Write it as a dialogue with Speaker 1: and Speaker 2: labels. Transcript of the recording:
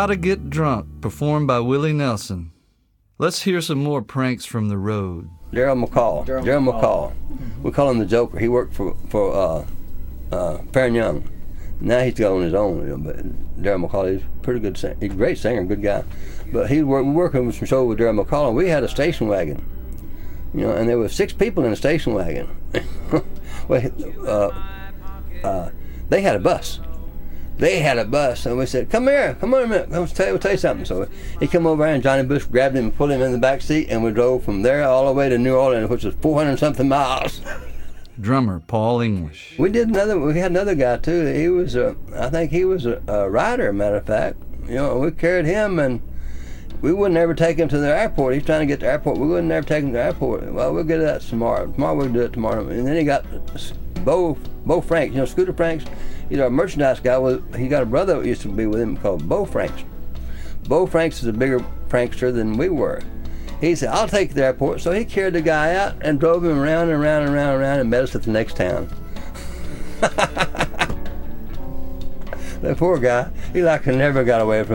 Speaker 1: How to Get Drunk, performed by Willie Nelson. Let's hear some more pranks from the road.
Speaker 2: Daryl McCall. We call him the Joker. He worked for Fair and Young. Now he's got on his own. But Daryl McCall, he's a pretty good singer. He's a great singer, good guy. But we were working with some show with Daryl McCall, and we had a station wagon. And there were 6 people in the station wagon. They had a bus. And we said, come here, come on a minute, we'll tell you something. So he come over here, and Johnny Bush grabbed him and pulled him in the back seat, and we drove from there all the way to New Orleans, which was 400-something miles.
Speaker 1: Drummer Paul English.
Speaker 2: We had another guy too. He was I think he was a rider, matter of fact. We carried him, and we wouldn't ever take him to the airport. He's trying to get to the airport. We wouldn't ever take him to the airport. Well, we'll get to that tomorrow. We'll do it tomorrow. And then he got Bo Franks, Scooter Franks. He's our merchandise guy. He got a brother that used to be with him called Bo Franks. Bo Franks is a bigger prankster than we were. He said, I'll take you to the airport. So he carried the guy out and drove him around and around and around and around and met us at the next town. That poor guy, he never got away from